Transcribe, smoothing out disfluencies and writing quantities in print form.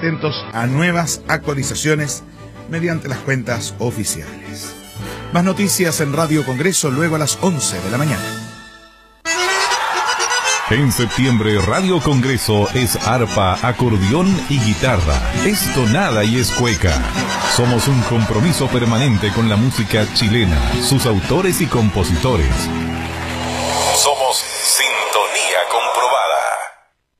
atentos a nuevas actualizaciones mediante las cuentas oficiales. Más noticias en Radio Congreso luego a las 11 de la mañana. En septiembre, Radio Congreso es arpa, acordeón y guitarra. Es tonada y es cueca. Somos un compromiso permanente con la música chilena, sus autores y compositores. Somos Sintonía Comprobada.